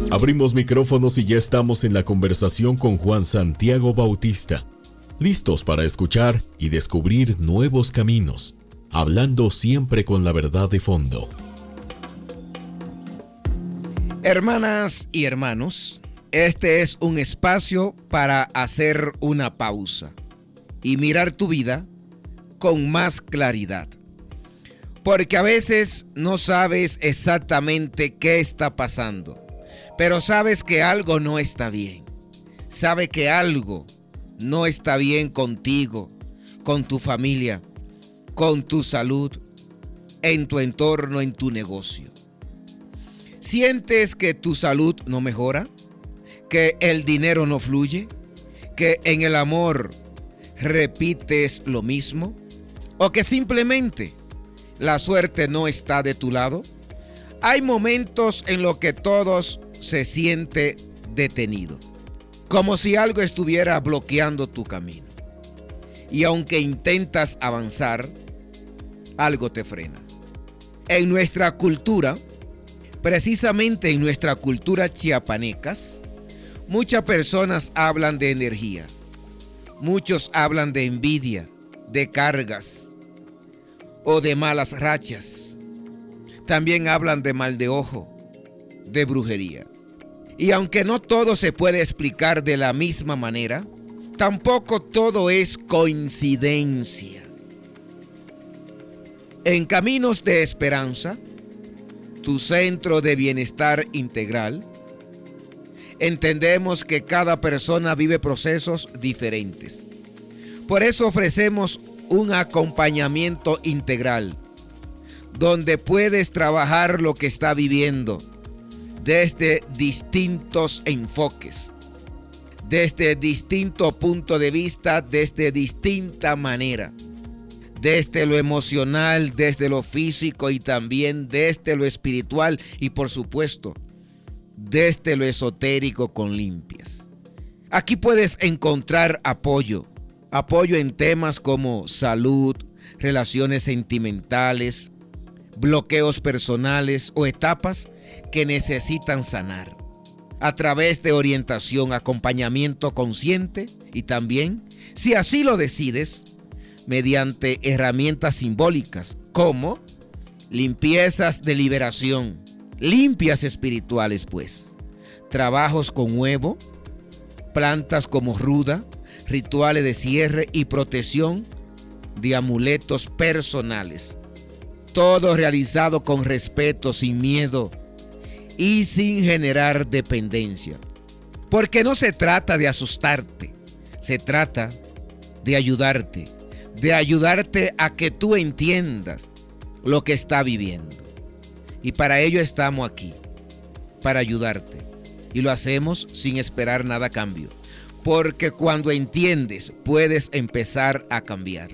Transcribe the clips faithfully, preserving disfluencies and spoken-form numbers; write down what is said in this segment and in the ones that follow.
Abrimos micrófonos y ya estamos en la conversación con Juan Santiago Bautista, listos para escuchar y descubrir nuevos caminos, hablando siempre con la verdad de fondo. Hermanas y hermanos, este es un espacio para hacer una pausa y mirar tu vida con más claridad. Porque a veces no sabes exactamente qué está pasando, pero sabes que algo no está bien. Sabes que algo no está bien contigo, con tu familia, con tu salud, en tu entorno, en tu negocio. ¿Sientes que tu salud no mejora? ¿Que el dinero no fluye? ¿Que en el amor repites lo mismo? ¿O que simplemente la suerte no está de tu lado? Hay momentos en los que todos se siente detenido, como si algo estuviera bloqueando tu camino. Y aunque intentas avanzar, algo te frena. En nuestra cultura, precisamente en nuestra cultura chiapanecas, muchas personas hablan de energía. Muchos hablan de envidia, de cargas o de malas rachas. También hablan de mal de ojo, de brujería. Y aunque no todo se puede explicar de la misma manera, tampoco todo es coincidencia. En Caminos de Esperanza, tu centro de bienestar integral, entendemos que cada persona vive procesos diferentes. Por eso ofrecemos un acompañamiento integral, donde puedes trabajar lo que está viviendo desde distintos enfoques, desde distinto punto de vista, desde distinta manera, desde lo emocional, desde lo físico y también desde lo espiritual y por supuesto desde lo esotérico con limpias. Aquí puedes encontrar apoyo, apoyo en temas como salud, relaciones sentimentales, bloqueos personales o etapas que necesitan sanar, a través de orientación, acompañamiento consciente y también, si así lo decides, mediante herramientas simbólicas como limpiezas de liberación, limpias espirituales pues, trabajos con huevo, plantas como ruda, rituales de cierre y protección de amuletos personales. Todo realizado con respeto, sin miedo y sin generar dependencia. Porque no se trata de asustarte, se trata de ayudarte, de ayudarte a que tú entiendas lo que está viviendo. Y para ello estamos aquí, para ayudarte. Y lo hacemos sin esperar nada a cambio. Porque cuando entiendes, puedes empezar a cambiar.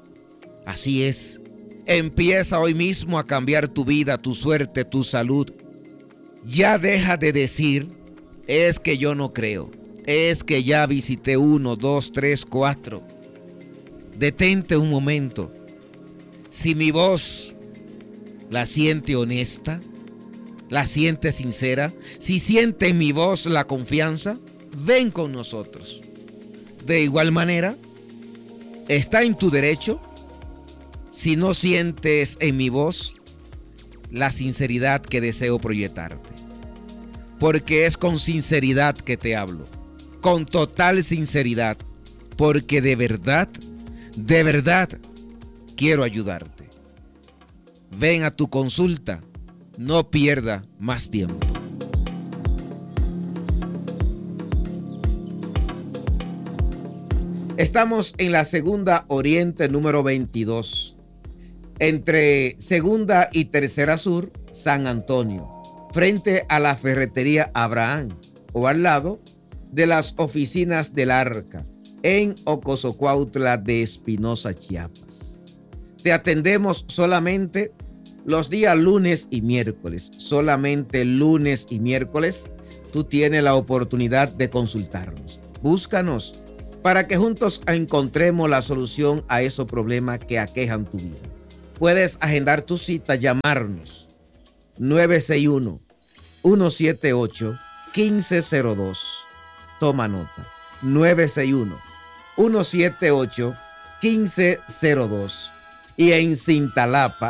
Así es. Empieza hoy mismo a cambiar tu vida, tu suerte, tu salud. Ya deja de decir, es que yo no creo. Es que ya visité uno, dos, tres, cuatro. Detente un momento. Si mi voz la siente honesta, la siente sincera, si siente en mi voz la confianza, ven con nosotros. De igual manera, está en tu derecho, si no sientes en mi voz la sinceridad que deseo proyectarte. Porque es con sinceridad que te hablo, con total sinceridad, porque de verdad, de verdad quiero ayudarte. Ven a tu consulta, no pierda más tiempo. Estamos en la Segunda Oriente número veintidós, entre Segunda y Tercera Sur, San Antonio, frente a la ferretería Abraham o al lado de las oficinas del Arca, en Ocosocuautla de Espinosa, Chiapas. Te atendemos solamente los días lunes y miércoles. Solamente lunes y miércoles tú tienes la oportunidad de consultarnos. Búscanos para que juntos encontremos la solución a esos problemas que aquejan tu vida. Puedes agendar tu cita, llamarnos nueve seis uno, uno siete ocho, quince cero dos. Toma nota. nueve seis uno, uno siete ocho, quince cero dos. Y en Cintalapa